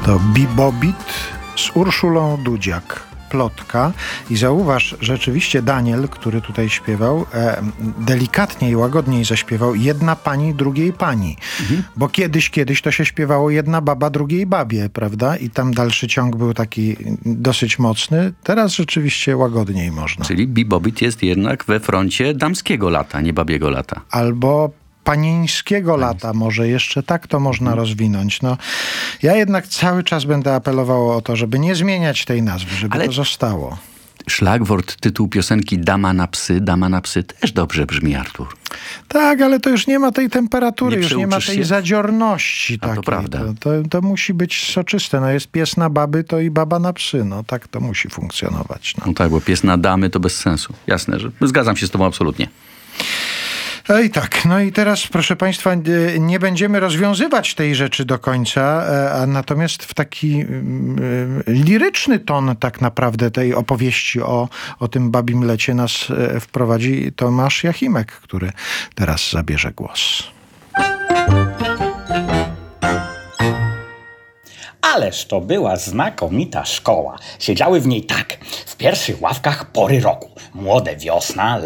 To Bibobit z Urszulą Dudziak. Plotka. I zauważ, rzeczywiście Daniel, który tutaj śpiewał, delikatniej, łagodniej zaśpiewał jedna pani drugiej pani. Bo kiedyś to się śpiewało jedna baba drugiej babie, prawda? I tam dalszy ciąg był taki dosyć mocny. Teraz rzeczywiście łagodniej można. Czyli Bibobit jest jednak we froncie damskiego lata, nie babiego lata. Albo panieńskiego lata, może jeszcze tak to można rozwinąć. No, ja jednak cały czas będę apelował o to, żeby nie zmieniać tej nazwy, żeby to zostało. Szlagwort, tytuł piosenki Dama na psy też dobrze brzmi, Artur. Tak, ale to już nie ma tej temperatury, już nie ma tej się? zadziorności takiej. To prawda. To musi być soczyste. No jest pies na baby, to i baba na psy. No tak to musi funkcjonować. No tak, bo pies na damy to bez sensu. Jasne, że zgadzam się z tobą absolutnie. I tak, no i teraz, proszę Państwa, nie będziemy rozwiązywać tej rzeczy do końca, a natomiast w taki liryczny ton tak naprawdę tej opowieści o tym babim lecie nas wprowadzi Tomasz Jachimek, który teraz zabierze głos. Ależ to była znakomita szkoła. Siedziały w niej tak, w pierwszych ławkach pory roku. Młode wiosna,